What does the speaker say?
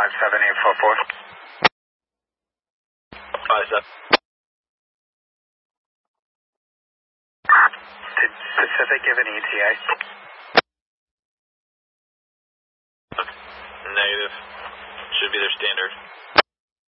57844. 57. Did Pacific give an ETA? Negative. Should be their standard.